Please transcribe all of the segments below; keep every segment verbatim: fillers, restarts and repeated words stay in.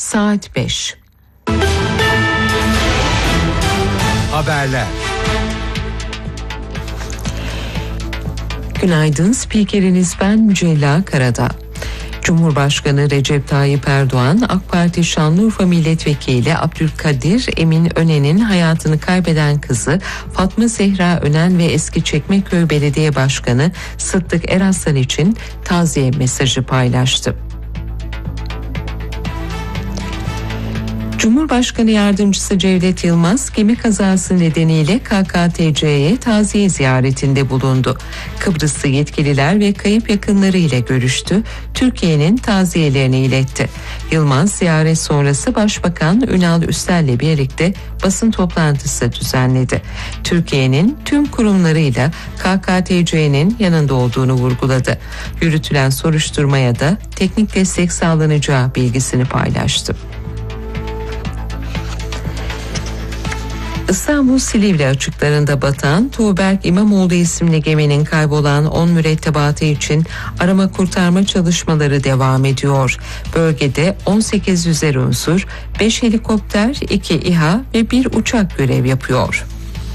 saat beş. Haberler. Günaydın, spikeriniz ben Mücella Karadağ. Cumhurbaşkanı Recep Tayyip Erdoğan, AK Parti Şanlıurfa Milletvekili Abdülkadir Emin Önen'in hayatını kaybeden kızı Fatma Zehra Önen ve eski Çekmeköy Belediye Başkanı Sıddık Eraslan için taziye mesajı paylaştı. Cumhurbaşkanı Yardımcısı Cevdet Yılmaz, gemi kazası nedeniyle K K T C'ye taziye ziyaretinde bulundu. Kıbrıslı yetkililer ve kayıp yakınları ile görüştü, Türkiye'nin taziyelerini iletti. Yılmaz, ziyaret sonrası Başbakan Ünal Üstel'le birlikte basın toplantısı düzenledi. Türkiye'nin tüm kurumlarıyla K K T C'nin yanında olduğunu vurguladı. Yürütülen soruşturmaya da teknik destek sağlanacağı bilgisini paylaştı. İstanbul Silivri açıklarında batan Tuğberk İmamoğlu isimli geminin kaybolan on mürettebatı için arama kurtarma çalışmaları devam ediyor. Bölgede on sekiz yüzer unsur, beş helikopter, iki İHA ve bir uçak görev yapıyor.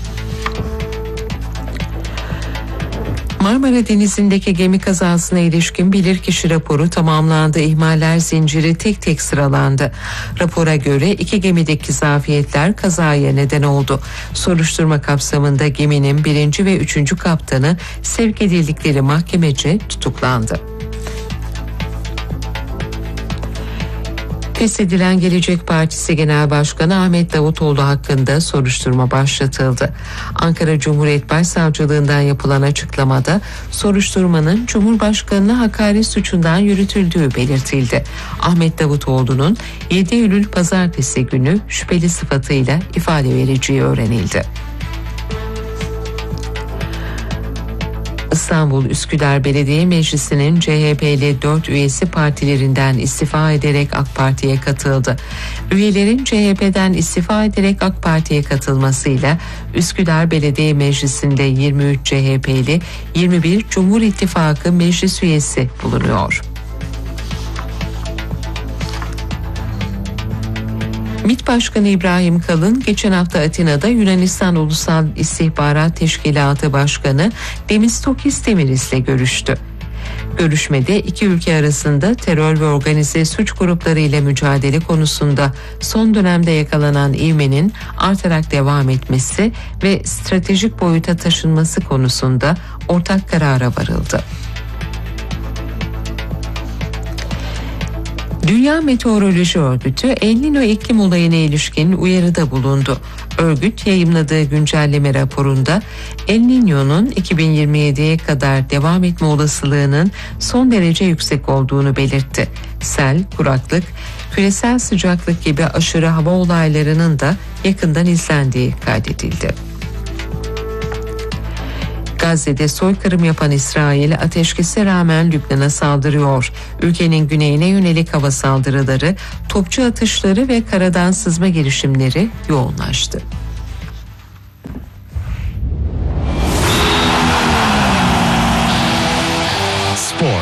Marmara Denizi'ndeki gemi kazasına ilişkin bilirkişi raporu tamamlandı. İhmaller zinciri tek tek sıralandı. Rapora göre iki gemideki zafiyetler kazaya neden oldu. Soruşturma kapsamında geminin birinci ve üçüncü kaptanı sevk edildikleri mahkemece tutuklandı. Feshedilen Gelecek Partisi Genel Başkanı Ahmet Davutoğlu hakkında soruşturma başlatıldı. Ankara Cumhuriyet Başsavcılığından yapılan açıklamada soruşturmanın Cumhurbaşkanı'na hakaret suçundan yürütüldüğü belirtildi. Ahmet Davutoğlu'nun yedi Eylül Pazartesi günü şüpheli sıfatıyla ifade vereceği öğrenildi. İstanbul Üsküdar Belediye Meclisi'nin C H P'li dört üyesi partilerinden istifa ederek AK Parti'ye katıldı. Üyelerin C H P'den istifa ederek AK Parti'ye katılmasıyla Üsküdar Belediye Meclisi'nde yirmi üç C H P'li, yirmi bir Cumhur İttifakı meclis üyesi bulunuyor. MİT Başkanı İbrahim Kalın geçen hafta Atina'da Yunanistan Ulusal İstihbarat Teşkilatı Başkanı Demitokis Demiris'le görüştü. Görüşmede iki ülke arasında terör ve organize suç grupları ile mücadele konusunda son dönemde yakalanan ivmenin artarak devam etmesi ve stratejik boyuta taşınması konusunda ortak karara varıldı. Dünya Meteoroloji Örgütü El Niño iklim olayına ilişkin uyarıda bulundu. Örgüt yayımladığı güncelleme raporunda El Niño'nun iki bin yirmi yediye kadar devam etme olasılığının son derece yüksek olduğunu belirtti. Sel, kuraklık, küresel sıcaklık gibi aşırı hava olaylarının da yakından izlendiği kaydedildi. Gazze'de soykırım yapan İsrail ateşkese rağmen Lübnan'a saldırıyor. Ülkenin güneyine yönelik hava saldırıları, topçu atışları ve karadan sızma girişimleri yoğunlaştı. Spor.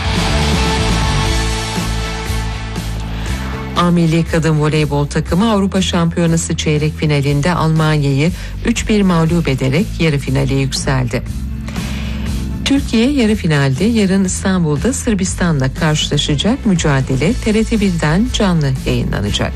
A Milli Kadın Voleybol takımı Avrupa Şampiyonası çeyrek finalinde Almanya'yı üç bir mağlup ederek yarı finale yükseldi. Türkiye yarı finalde yarın İstanbul'da Sırbistan'la karşılaşacak. Mücadele T R T birden canlı yayınlanacak.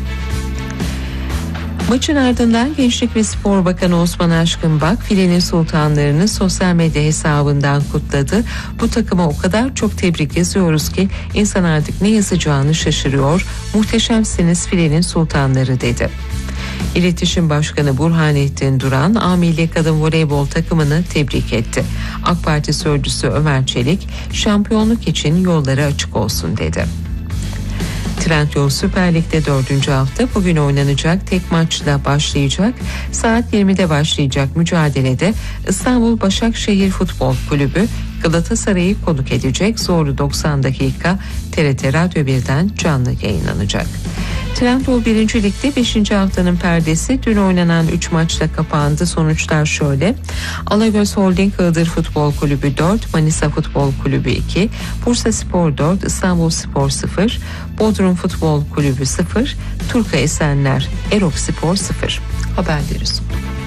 Maçın ardından Gençlik ve Spor Bakanı Osman Aşkınbak filenin sultanlarını sosyal medya hesabından kutladı. Bu takıma o kadar çok tebrik yazıyoruz ki insan artık ne yazacağını şaşırıyor. Muhteşemsiniz filenin sultanları dedi. İletişim Başkanı Burhanettin Duran, A Milli Kadın Voleybol takımını tebrik etti. AK Parti Sözcüsü Ömer Çelik, şampiyonluk için yolları açık olsun dedi. Trendyol Süper Lig'de dördüncü hafta bugün oynanacak tek maçla başlayacak. Saat yirmide başlayacak mücadelede İstanbul Başakşehir Futbol Kulübü Galatasaray'ı konuk edecek. Zorlu doksan dakika T R T Radyo birden canlı yayınlanacak. Trendyol birinci Lig'de beşinci haftanın perdesi dün oynanan üç maçla kapandı. Sonuçlar şöyle: Alagöz Holding Iğdır Futbol Kulübü dört, Manisa Futbol Kulübü iki, Bursaspor dört, İstanbulspor sıfır, Bodrum Futbol Kulübü sıfır, Turka Esenler Erokspor sıfır. Haberleri sundu.